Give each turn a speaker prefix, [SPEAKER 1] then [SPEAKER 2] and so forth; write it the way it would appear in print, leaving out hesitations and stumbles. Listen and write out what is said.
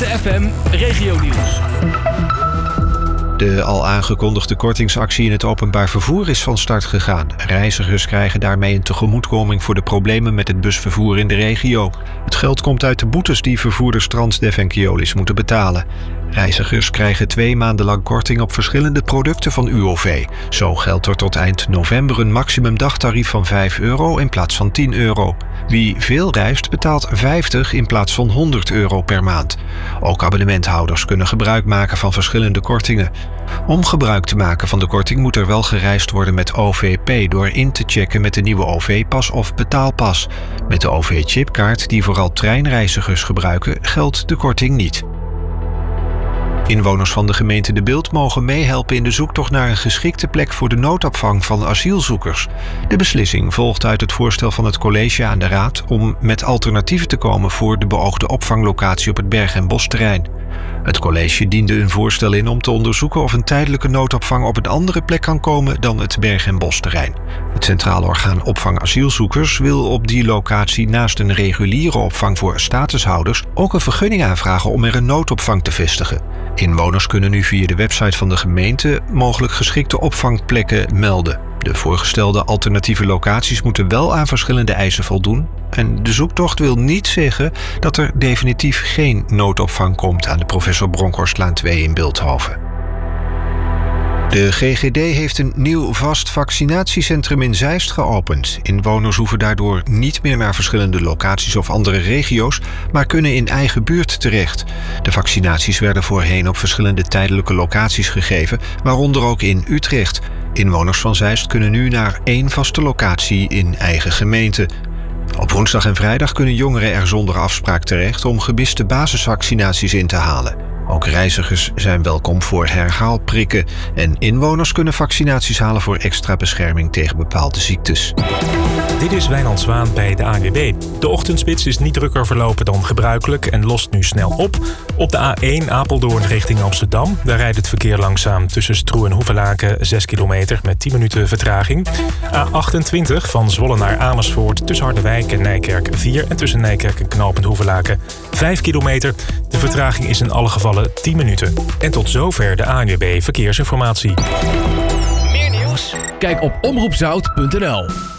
[SPEAKER 1] Witte FM Regionieuws.
[SPEAKER 2] De al aangekondigde kortingsactie in het openbaar vervoer is van start gegaan. Reizigers krijgen daarmee een tegemoetkoming voor de problemen met het busvervoer in de regio. Het geld komt uit de boetes die vervoerders Transdev en Keolis moeten betalen. Reizigers krijgen 2 maanden lang korting op verschillende producten van UOV. Zo geldt er tot eind november een maximum dagtarief van €5 in plaats van €10. Wie veel reist betaalt €50 in plaats van €100 per maand. Ook abonnementhouders kunnen gebruik maken van verschillende kortingen. Om gebruik te maken van de korting moet er wel gereisd worden met OVP door in te checken met de nieuwe OV-pas of betaalpas. Met de OV-chipkaart, die vooral treinreizigers gebruiken, geldt de korting niet. Inwoners van de gemeente De Bilt mogen meehelpen in de zoektocht naar een geschikte plek voor de noodopvang van asielzoekers. De beslissing volgt uit het voorstel van het college aan de raad om met alternatieven te komen voor de beoogde opvanglocatie op het Berg- en Bosterrein. Het college diende een voorstel in om te onderzoeken of een tijdelijke noodopvang op een andere plek kan komen dan het Berg- en Bosterrein. Het Centrale Orgaan Opvang Asielzoekers wil op die locatie naast een reguliere opvang voor statushouders ook een vergunning aanvragen om er een noodopvang te vestigen. Inwoners kunnen nu via de website van de gemeente mogelijk geschikte opvangplekken melden. De voorgestelde alternatieve locaties moeten wel aan verschillende eisen voldoen. En de zoektocht wil niet zeggen dat er definitief geen noodopvang komt aan de Professor Bronkhorstlaan 2 in Bilthoven. De GGD heeft een nieuw vast vaccinatiecentrum in Zeist geopend. Inwoners hoeven daardoor niet meer naar verschillende locaties of andere regio's, maar kunnen in eigen buurt terecht. De vaccinaties werden voorheen op verschillende tijdelijke locaties gegeven, waaronder ook in Utrecht. Inwoners van Zeist kunnen nu naar 1 vaste locatie in eigen gemeente. Op woensdag en vrijdag kunnen jongeren er zonder afspraak terecht om gemiste basisvaccinaties in te halen. Ook reizigers zijn welkom voor herhaalprikken en inwoners kunnen vaccinaties halen voor extra bescherming tegen bepaalde ziektes.
[SPEAKER 3] Dit is Wijnand Zwaan bij de ANWB. De ochtendspits is niet drukker verlopen dan gebruikelijk en lost nu snel op. Op de A1 Apeldoorn richting Amsterdam. Daar rijdt het verkeer langzaam tussen Stroe en Hoevelaken 6 kilometer met 10 minuten vertraging. A28 van Zwolle naar Amersfoort tussen Harderwijk en Nijkerk 4 en tussen Nijkerk en knooppunt Hoevelaken 5 kilometer. De vertraging is in alle gevallen 10 minuten. En tot zover de ANWB Verkeersinformatie.
[SPEAKER 1] Meer nieuws? Kijk op omroepzout.nl.